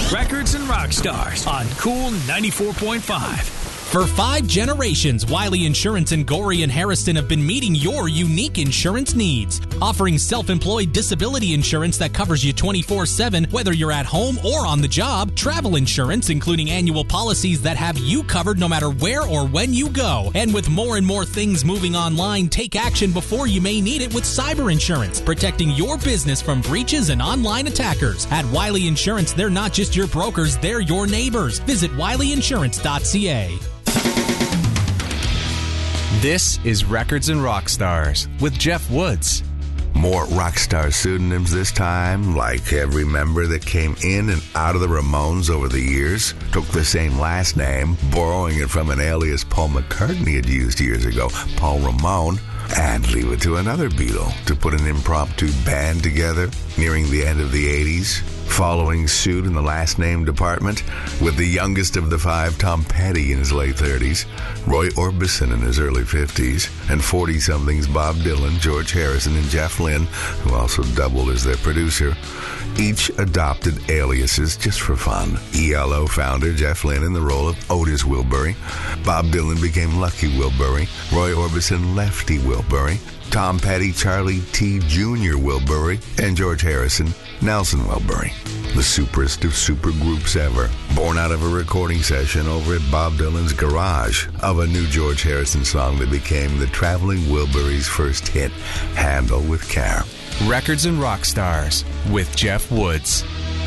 Records and Rock Stars on Cool 94.5. For 5 generations, Wiley Insurance in Gorey and Harrison have been meeting your unique insurance needs. Offering self-employed disability insurance that covers you 24/7, whether you're at home or on the job. Travel insurance, including annual policies that have you covered no matter where or when you go. And with more and more things moving online, take action before you may need it with cyber insurance, protecting your business from breaches and online attackers. At Wiley Insurance, they're not just your brokers, they're your neighbors. Visit wileyinsurance.ca. This is Records and Rock Stars with Jeff Woods. More rock star pseudonyms this time, like every member that came in and out of the Ramones over the years took the same last name, borrowing it from an alias Paul McCartney had used years ago, Paul Ramone. And leave it to another Beatle to put an impromptu band together nearing the end of the 80s, following suit in the last name department with the youngest of the 5, Tom Petty, in his late 30s, Roy Orbison in his early 50s, and 40-somethings Bob Dylan, George Harrison, and Jeff Lynne, who also doubled as their producer. Each adopted aliases just for fun. ELO founder Jeff Lynne in the role of Otis Wilbury. Bob Dylan became Lucky Wilbury. Roy Orbison, Lefty Wilbury. Tom Petty, Charlie T. Jr. Wilbury. And George Harrison, Nelson Wilbury. The superest of supergroups ever. Born out of a recording session over at Bob Dylan's garage of a new George Harrison song that became the Traveling Wilburys' first hit, Handle with Care. Records and Rock Stars with Jeff Woods.